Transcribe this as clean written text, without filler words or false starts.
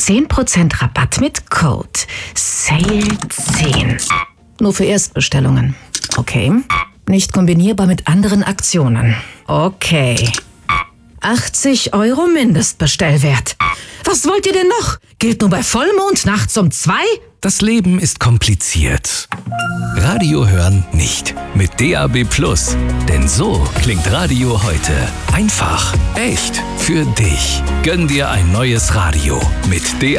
10% Rabatt mit Code SALE10. Nur für Erstbestellungen. Okay. Nicht kombinierbar mit anderen Aktionen. Okay. 80 € Mindestbestellwert. Was wollt ihr denn noch? Gilt nur bei Vollmond nachts um 2? Das Leben ist kompliziert. Radio hören nicht. Mit DAB+. Denn so klingt Radio heute. Einfach, echt, für dich. Gönn dir ein neues Radio mit DAB+.